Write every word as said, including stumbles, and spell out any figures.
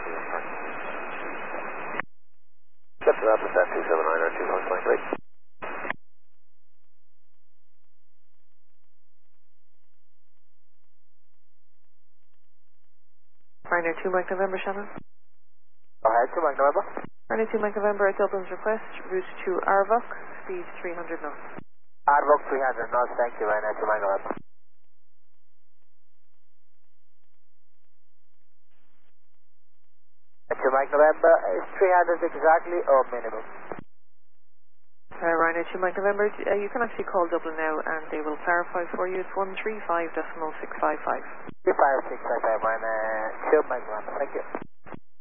That's up at that two seven nine or two one point three. Ryanair two Mike November, Shannon. Go ahead, two Mike November. Ryanair two Mike November at Dublin's request, route to Arvok, speed three hundred knots. Arvok three hundred knots, thank you, Ryanair two Mike November. two Mike November is three hundred exactly or minimum. Uh, Ryanair two Mike November, uh, you can actually call Dublin now and they will clarify for you. It's one three five decimal six five five. three five six five five, Ryanair two Mike November, thank you.